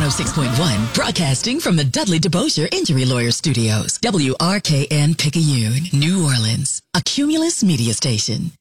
106.1, broadcasting from the Dudley DeBosier Injury Lawyer Studios. WRKN Picayune, New Orleans, a Cumulus media station.